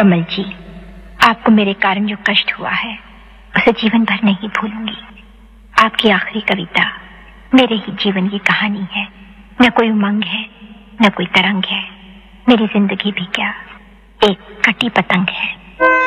कमल जी, आपको मेरे कारण जो कष्ट हुआ है उसे जीवन भर नहीं भूलूंगी। आपकी आखिरी कविता मेरे ही जीवन की कहानी है। न कोई उमंग है, न कोई तरंग है। मेरी जिंदगी भी क्या एक कटी पतंग है।